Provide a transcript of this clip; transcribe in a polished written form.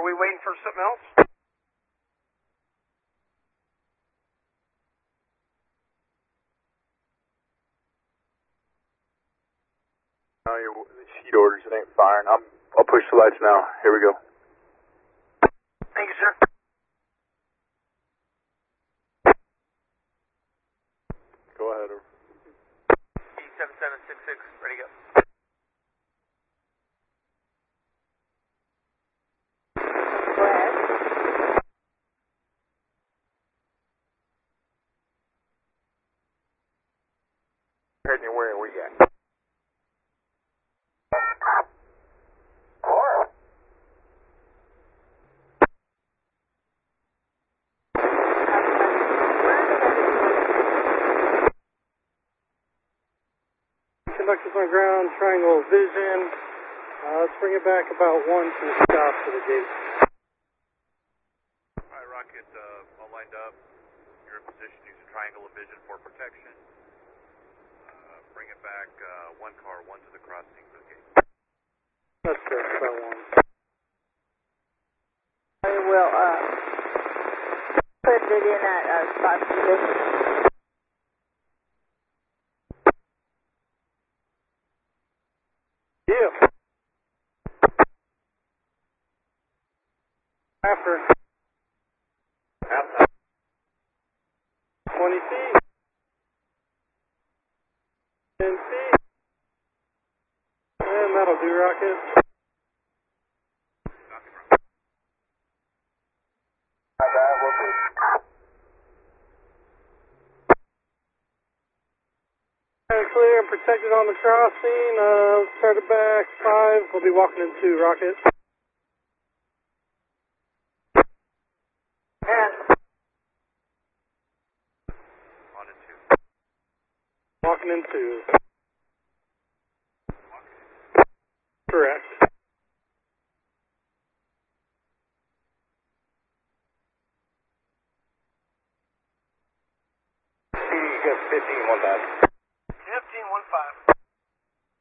are we waiting for something else? No, your sheet orders, it ain't firing. I'll push the lights now. Here we go. Thank you, sir. Go ahead. E7766, ready to go. Go ahead. Heading your way, where you at? Conductors on ground, triangle vision. Let's bring it back about 1 to the stop to the gate. Alright, Rocket, all lined up. You're in position, using triangle of vision for protection. Bring it back, 1 car, 1 to the crossing for the gate. That's good, about 1. I will put it in at spot position. Yeah. After. 20 feet. 10 feet. And that'll do, Rocket. Clear and protected on the crossing. Start it back 5. We'll be walking in 2, Rocket. And On in 2. Walking in 2. Correct. You got 15, 1,000. 1515.